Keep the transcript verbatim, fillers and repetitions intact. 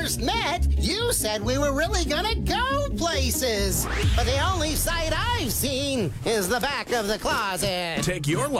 first met, you said we were really gonna go places. But the only sight I've seen is the back of the closet. Take your